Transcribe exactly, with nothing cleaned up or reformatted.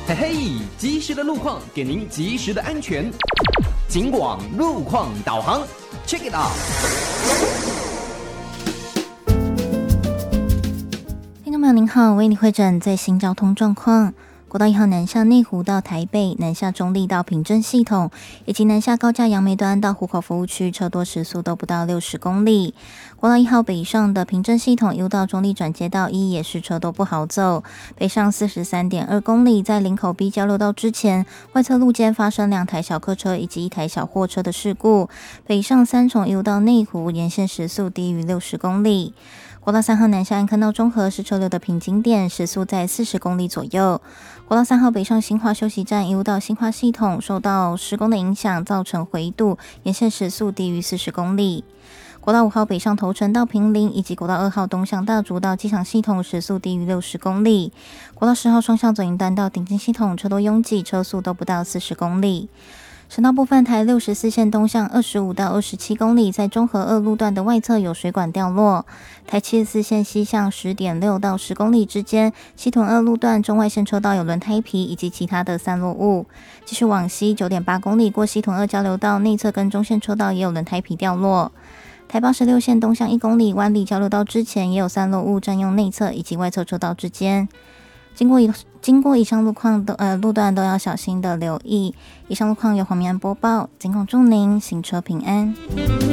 嘿嘿，及时的路况给您及时的安全。警广路况导航 ，check it out。 听众朋友您好，为你会诊最新交通状况。国道一号南下内湖到台北，南下中立到平镇系统，以及南下高架杨梅端到湖口服务区，车多时速都不到六十公里。国道一号北上的平镇系统，一路到中立转接道一也是车多不好走。北上四十三点二公里，在林口 B 交流道之前，外侧路肩发生两台小客车以及一台小货车的事故。北上三重一路到内湖，沿线时速低于六十公里。国道三号南下安坑到中和是车流的瓶颈点，时速在四十公里左右。国道三号北上新化休息站，一路到新化系统，受到施工的影响，造成回堵，沿线时速低于四十公里。国道五号北上头城到坪林，以及国道二号东向大竹到机场系统，时速低于六十公里。国道十号双向左营段到顶金系统，车多拥挤，车速都不到四十公里。省道部分，台六十四线东向二十五到二十七公里，在中和二路段的外侧有水管掉落。台七十四线西向十点六到十公里之间，西屯二路段中外线车道有轮胎皮以及其他的散落物。继续往西九点八公里，过西屯二交流道内侧跟中线车道也有轮胎皮掉落。台八十六线东向一公里，湾里交流道之前也有散落物占用内侧以及外侧车道之间。经过以经过以上路况的呃路段都要小心的留意。以上路况由黄明安播报，警广祝您行车平安。